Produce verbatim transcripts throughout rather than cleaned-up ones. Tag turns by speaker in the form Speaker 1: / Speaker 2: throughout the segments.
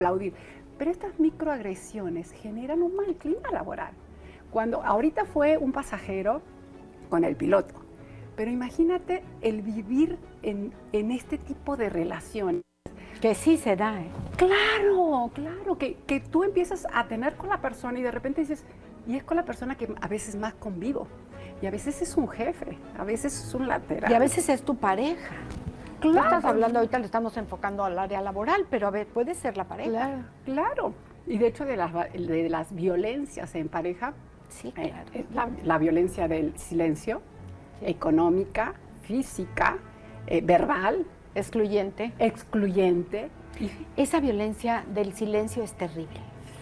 Speaker 1: aplaudir. Pero estas microagresiones generan un mal clima laboral. Cuando ahorita fue un pasajero con el piloto, pero imagínate el vivir en, en este tipo de relaciones.
Speaker 2: Que sí se da, ¿eh?
Speaker 1: Claro, claro, que, que tú empiezas a tener con la persona y de repente dices, y es con la persona que a veces más convivo, y a veces es un jefe, a veces es un lateral.
Speaker 2: Y a veces es tu pareja.
Speaker 1: Claro.
Speaker 2: Tú estás hablando, ahorita le estamos enfocando al área laboral, pero a ver, puede ser la pareja.
Speaker 1: Claro, claro. Y de hecho de las, de las violencias en pareja,
Speaker 2: sí, claro.
Speaker 1: eh, la, la violencia del silencio, sí. Económica, física, eh, verbal,
Speaker 2: excluyente.
Speaker 1: Excluyente.
Speaker 2: Esa violencia del silencio es terrible.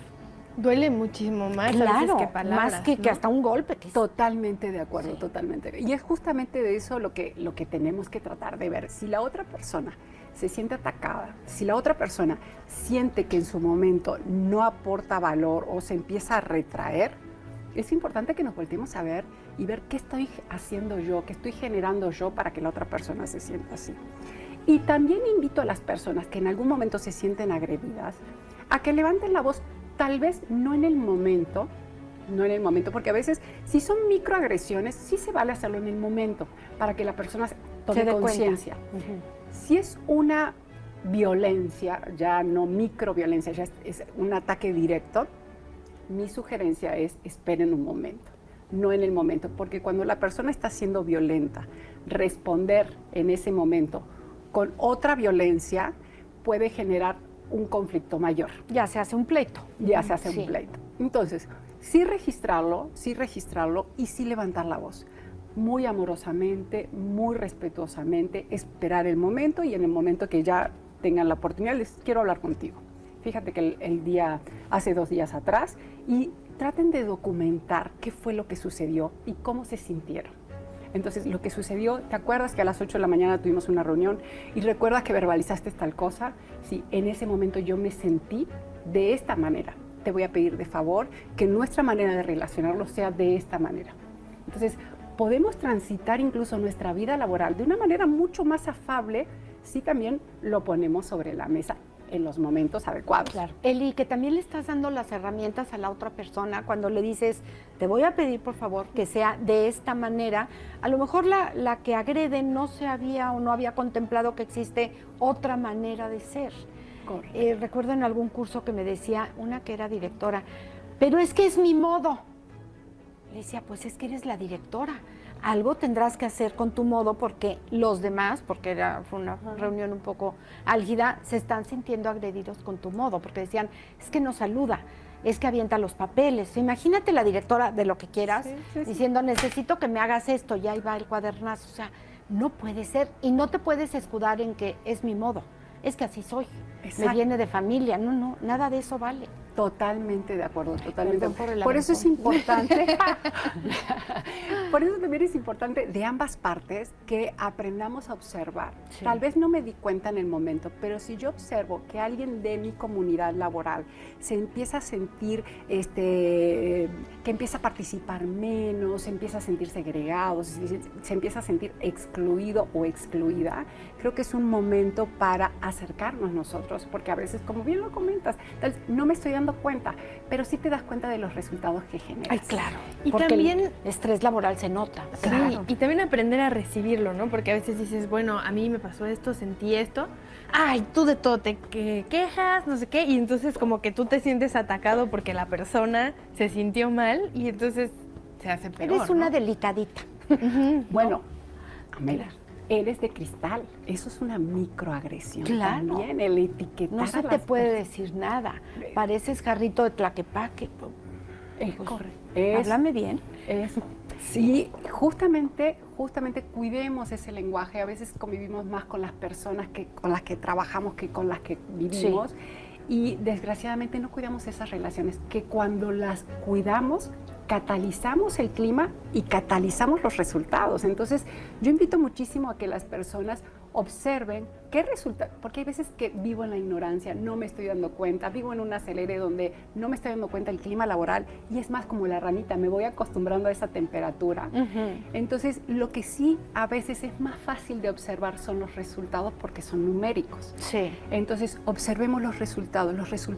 Speaker 3: Duele muchísimo más,
Speaker 2: claro,
Speaker 3: a veces que palabras,
Speaker 2: más que,
Speaker 3: ¿no?
Speaker 2: que hasta un golpe. Que es...
Speaker 1: Totalmente de acuerdo,
Speaker 2: sí.
Speaker 1: totalmente. Y es justamente de eso lo que, lo que tenemos que tratar de ver. Si la otra persona se siente atacada, si la otra persona siente que en su momento no aporta valor o se empieza a retraer, es importante que nos volteemos a ver y ver qué estoy haciendo yo, qué estoy generando yo para que la otra persona se sienta así. Y también invito a las personas que en algún momento se sienten agredidas a que levanten la voz, tal vez no en el momento, no en el momento, porque a veces si son microagresiones, sí se vale hacerlo en el momento para que la persona tome conciencia. Uh-huh. Si es una violencia, ya no microviolencia, ya es, es un ataque directo, mi sugerencia es esperen un momento, no en el momento, porque cuando la persona está siendo violenta, responder en ese momento con otra violencia puede generar un conflicto mayor.
Speaker 2: Ya se hace un pleito.
Speaker 1: Ya se hace
Speaker 2: sí.
Speaker 1: un pleito. Entonces, sí registrarlo, sí registrarlo y sí levantar la voz. Muy amorosamente, muy respetuosamente, esperar el momento y en el momento que ya tengan la oportunidad, les quiero hablar contigo. Fíjate que el, el día, hace dos días atrás, y traten de documentar qué fue lo que sucedió y cómo se sintieron. Entonces, lo que sucedió, ¿te acuerdas que a las ocho de la mañana tuvimos una reunión y recuerdas que verbalizaste tal cosa? Sí, en ese momento yo me sentí de esta manera. Te voy a pedir de favor que nuestra manera de relacionarlo sea de esta manera. Entonces, podemos transitar incluso nuestra vida laboral de una manera mucho más afable si también lo ponemos sobre la mesa en los momentos adecuados.
Speaker 2: Claro. Eli, que también le estás dando las herramientas a la otra persona cuando le dices, te voy a pedir por favor que sea de esta manera. A lo mejor la, la que agrede no se había o no había contemplado que existe otra manera de ser. Eh, recuerdo en algún curso que me decía una que era directora, pero es que es mi modo. Le decía, pues es que eres la directora. Algo tendrás que hacer con tu modo porque los demás, porque era fue una reunión un poco álgida, se están sintiendo agredidos con tu modo, porque decían, es que no saluda, es que avienta los papeles. Imagínate la directora de lo que quieras, sí, sí, sí. diciendo, necesito que me hagas esto, y ahí va el cuadernazo. O sea, no puede ser, y no te puedes escudar en que es mi modo, es que así soy, Exacto. me viene de familia, no, no, nada de eso vale.
Speaker 1: Totalmente de acuerdo, totalmente.
Speaker 2: Ay, por,
Speaker 1: por eso es importante, por eso también es importante de ambas partes que aprendamos a observar. Sí. Tal vez no me di cuenta en el momento, pero si yo observo que alguien de mi comunidad laboral se empieza a sentir, este, que empieza a participar menos, se empieza a sentir segregado, se, se empieza a sentir excluido o excluida, creo que es un momento para acercarnos nosotros, porque a veces, como bien lo comentas, tal, no me estoy dando cuenta, pero sí te das cuenta de los resultados que generas.
Speaker 2: Ay, claro.
Speaker 3: Y
Speaker 2: porque
Speaker 3: también
Speaker 2: el estrés laboral se nota.
Speaker 3: Sí,
Speaker 2: claro.
Speaker 3: Y también aprender a recibirlo, ¿no? Porque a veces dices, bueno, a mí me pasó esto, sentí esto. Ay, tú de todo te que quejas, no sé qué, y entonces como que tú te sientes atacado porque la persona se sintió mal y entonces se hace peor.
Speaker 2: Eres una
Speaker 3: ¿no?
Speaker 2: delicadita.
Speaker 1: Uh-huh. Bueno, Amela, eres de cristal. Eso es una microagresión.
Speaker 2: Claro.
Speaker 1: También el etiquetar.
Speaker 2: No se te puede decir nada. Pareces jarrito de Tlaquepaque.
Speaker 1: Es
Speaker 2: pues,
Speaker 1: correcto.
Speaker 2: Háblame bien.
Speaker 1: Es, sí, justamente, justamente cuidemos ese lenguaje. A veces convivimos más con las personas que con las que trabajamos que con las que vivimos. Sí. Y desgraciadamente no cuidamos esas relaciones, que cuando las cuidamos, catalizamos el clima y catalizamos los resultados. Entonces, yo invito muchísimo a que las personas observen qué resulta, porque hay veces que vivo en la ignorancia, no me estoy dando cuenta, vivo en un acelere donde no me estoy dando cuenta del clima laboral y es más como la ranita, me voy acostumbrando a esa temperatura. Uh-huh. Entonces, lo que sí a veces es más fácil de observar son los resultados porque son numéricos.
Speaker 2: Sí.
Speaker 1: Entonces, observemos los resultados. Los resultados